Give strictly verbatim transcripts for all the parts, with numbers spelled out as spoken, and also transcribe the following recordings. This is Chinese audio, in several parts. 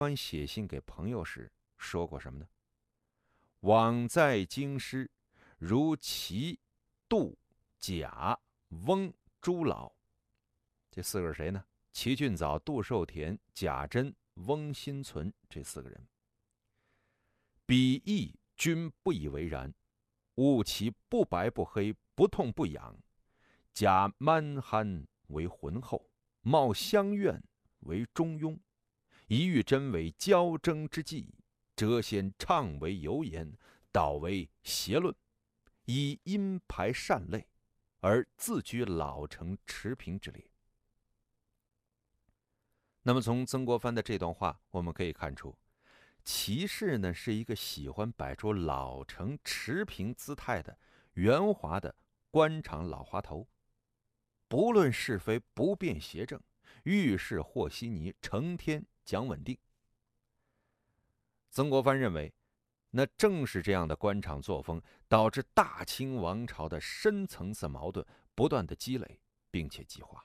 官写信给朋友时说过什么呢？往在京师，如齐、杜、贾、翁、朱老。这四个是谁呢？齐俊藻、杜寿田、贾珍、翁新存这四个人。彼亦均不以为然，悟其不白不黑，不痛不痒，假蛮憨为浑厚，冒相怨为中庸，一欲真伪交争之计，则先倡为游言，导为邪论，以阴排善类，而自居老成持平之列。那么从曾国藩的这段话，我们可以看出，齐氏呢是一个喜欢摆出老成持平姿态的圆滑的官场老滑头，不论是非，不辨邪正，遇事和稀泥，成天讲稳定。曾国藩认为，那正是这样的官场作风，导致大清王朝的深层次矛盾不断的积累，并且激化。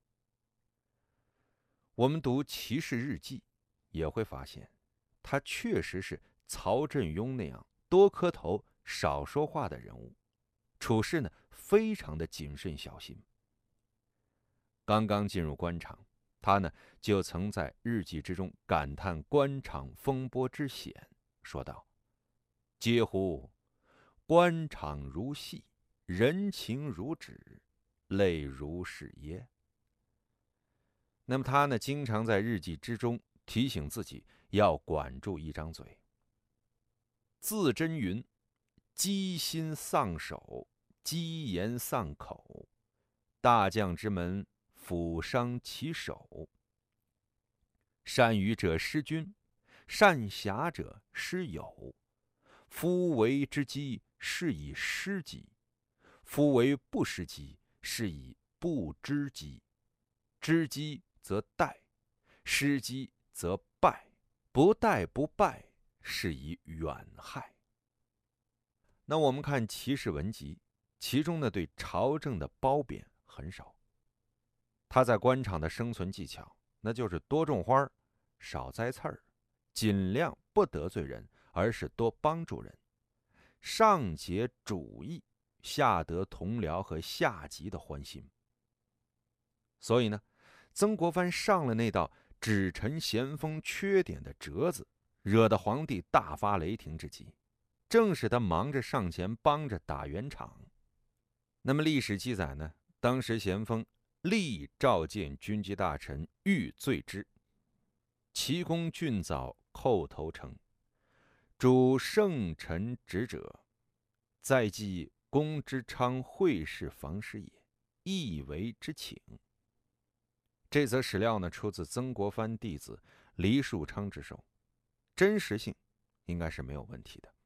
我们读齐氏日记，也会发现，他确实是曹振庸那样多磕头、少说话的人物，处事呢非常的谨慎小心。刚刚进入官场，他呢就曾在日记之中感叹官场风波之险，说道：“嗟乎！官场如戏，人情如纸，泪如是耶。”那么他呢，经常在日记之中提醒自己要管住一张嘴。字真云：“积心丧手，积言丧口。大将之门，抚伤其手。善与者失君，善侠者失友。夫为之机，是以失机；夫为不失机，是以不知机。知机则殆，失机则败，不殆不败，是以远害。”那我们看《齐氏文集》，其中呢对朝政的褒贬很少。他在官场的生存技巧，那就是多种花，少栽刺儿，尽量不得罪人，而是多帮助人，上结主义，下得同僚和下级的欢心。所以呢，曾国藩上了那道只陈咸丰缺点的折子，惹得皇帝大发雷霆之极，正是他忙着上前帮着打圆场。那么历史记载呢，当时咸丰立召见军机大臣，欲罪之。齐公俊藻叩头称：“主圣臣职者，在即公之昌会试房师也，亦为之请。”这则史料呢，出自曾国藩弟子黎树昌之手，真实性应该是没有问题的。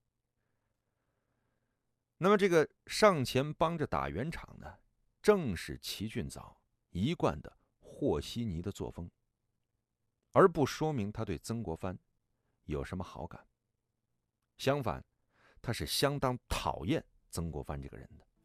那么这个上前帮着打圆场呢，正是齐俊藻一贯的和稀泥的作风，而不说明他对曾国藩有什么好感。相反，他是相当讨厌曾国藩这个人的。